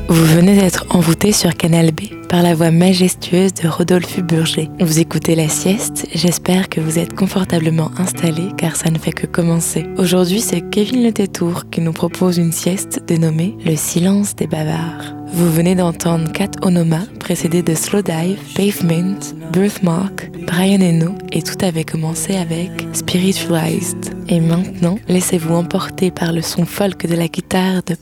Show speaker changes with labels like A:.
A: Vous venez d'être envoûté sur Canal B par la voix majestueuse de Rodolphe Burger. Vous écoutez La Sieste, j'espère que vous êtes confortablement installés car ça ne fait que commencer. Aujourd'hui, c'est Kevin Le Tétour qui nous propose une sieste dénommée Le Silence des Bavards. Vous venez d'entendre Kat Onoma, précédé de Slow Dive, Pavement, Birthmark, Brian Eno, et tout avait commencé avec Spiritualized. Et maintenant, laissez-vous emporter par le son folk de la guitare de